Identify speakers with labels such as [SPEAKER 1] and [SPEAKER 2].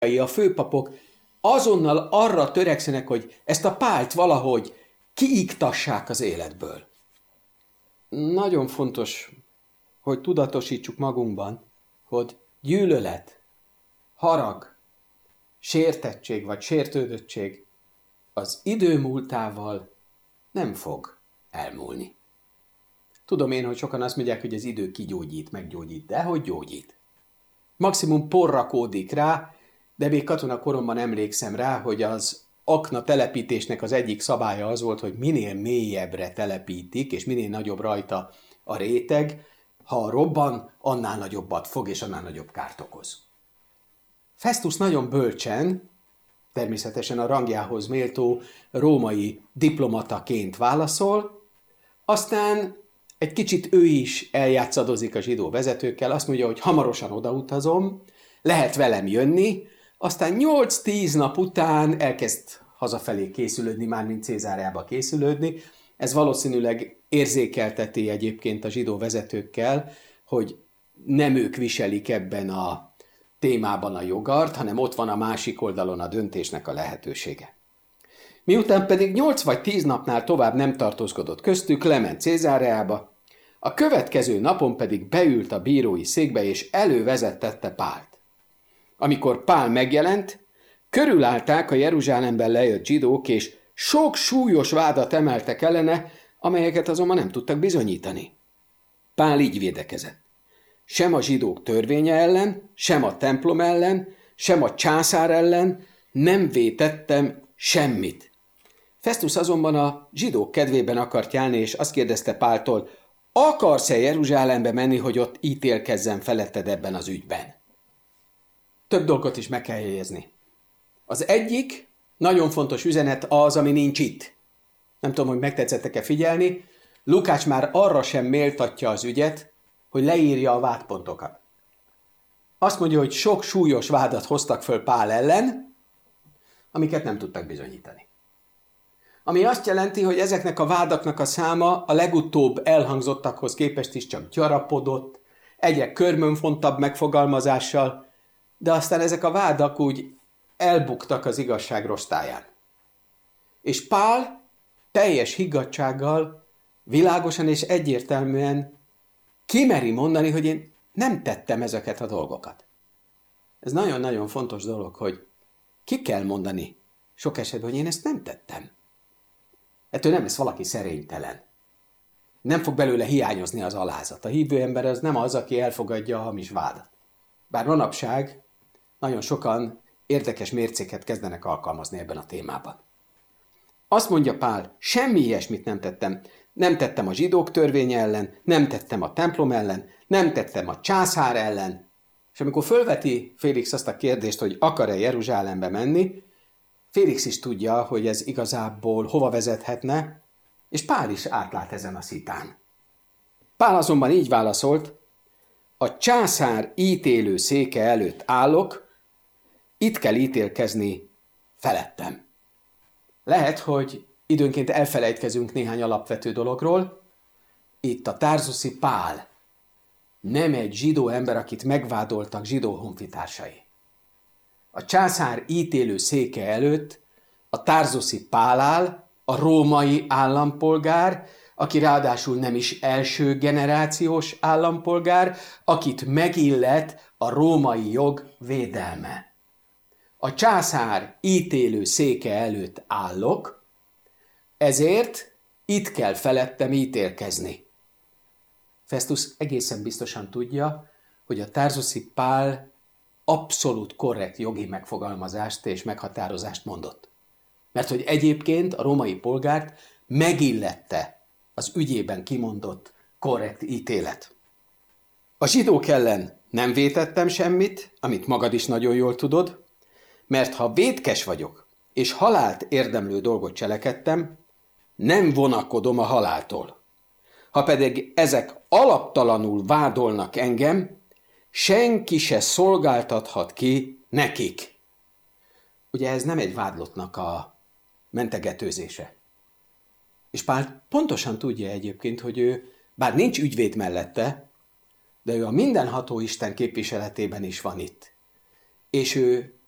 [SPEAKER 1] a főpapok azonnal arra törekszenek, hogy ezt a Pált valahogy kiiktassák az életből. Nagyon fontos, hogy tudatosítsuk magunkban, hogy gyűlölet, harag, sértettség vagy sértődöttség az idő múltával nem fog elmúlni. Tudom én, hogy sokan azt mondják, hogy az idő kigyógyít, meggyógyít, de hogy gyógyít? Maximum por rakódik rá, de még katonakoromban emlékszem rá, hogy az akna telepítésnek az egyik szabálya az volt, hogy minél mélyebbre telepítik, és minél nagyobb rajta a réteg, ha robban, annál nagyobbat fog, és annál nagyobb kárt okoz. Festus nagyon bölcsen, természetesen a rangjához méltó római diplomataként válaszol, aztán egy kicsit ő is eljátszadozik a zsidó vezetőkkel, azt mondja, hogy hamarosan odautazom, lehet velem jönni, aztán 8-10 nap után elkezd hazafelé készülődni, mármint Cézáreába készülődni. Ez valószínűleg érzékelteti egyébként a zsidó vezetőkkel, hogy nem ők viselik ebben a témában a jogart, hanem ott van a másik oldalon a döntésnek a lehetősége. Miután pedig 8 vagy 10 napnál tovább nem tartózkodott köztük, lement Cézáreába, a következő napon pedig beült a bírói székbe, és elővezettette Pált. Amikor Pál megjelent, körülállták a Jeruzsálemben lejött zsidók, és sok súlyos vádat emeltek ellene, amelyeket azonban nem tudtak bizonyítani. Pál így védekezett. Sem a zsidók törvénye ellen, sem a templom ellen, sem a császár ellen nem vétettem semmit. Festus azonban a zsidók kedvében akart járni, és azt kérdezte Páltól, akarsz-e Jeruzsálembe menni, hogy ott ítélkezzen feletted ebben az ügyben? Több dolgot is meg kell jegyezni. Az egyik nagyon fontos üzenet az, ami nincs itt. Nem tudom, hogy megtetszettek-e figyelni. Lukács már arra sem méltatja az ügyet, hogy leírja a vádpontokat. Azt mondja, hogy sok súlyos vádat hoztak föl Pál ellen, amiket nem tudtak bizonyítani. Ami azt jelenti, hogy ezeknek a vádaknak a száma a legutóbb elhangzottakhoz képest is csak gyarapodott, egyre körmönfontabb megfogalmazással, de aztán ezek a vádak úgy elbuktak az igazság rostáján. És Pál teljes higgadtsággal, világosan és egyértelműen kimeri mondani, hogy én nem tettem ezeket a dolgokat. Ez nagyon-nagyon fontos dolog, hogy ki kell mondani sok esetben, hogy én ezt nem tettem. Ettől nem lesz valaki szerénytelen. Nem fog belőle hiányozni az alázat. A hívő ember az nem az, aki elfogadja a hamis vádat. Bár manapság nagyon sokan érdekes mércéket kezdenek alkalmazni ebben a témában. Azt mondja Pál, semmi ilyesmit nem tettem. Nem tettem a zsidók törvénye ellen, nem tettem a templom ellen, nem tettem a császár ellen. És amikor fölveti Félix azt a kérdést, hogy akar-e Jeruzsálembe menni, Félix is tudja, hogy ez igazából hova vezethetne, és Pál is átlát ezen a szitán. Pál azonban így válaszolt, a császár ítélő széke előtt állok, itt kell ítélkezni felettem. Lehet, hogy időnként elfelejtkezünk néhány alapvető dologról. Itt a tarzuszi Pál nem egy zsidó ember, akit megvádoltak zsidó honfitársai. A császár ítélő széke előtt a tarzuszi Pál áll, a római állampolgár, aki ráadásul nem is első generációs állampolgár, akit megillet a római jog védelme. A császár ítélő széke előtt állok, ezért itt kell felettem ítélkezni. Festus egészen biztosan tudja, hogy a tarzuszi Pál abszolút korrekt jogi megfogalmazást és meghatározást mondott. Mert hogy egyébként a római polgárt megillette az ügyében kimondott korrekt ítélet. A zsidók ellen nem vétettem semmit, amit magad is nagyon jól tudod, mert ha vétkes vagyok, és halált érdemlő dolgot cselekedtem, nem vonakodom a haláltól. Ha pedig ezek alaptalanul vádolnak engem, senki se szolgáltathat ki nekik. Ugye ez nem egy vádlottnak a mentegetőzése. És Pál pontosan tudja egyébként, hogy ő, bár nincs ügyvéd mellette, de ő a mindenható Isten képviseletében is van itt. És ő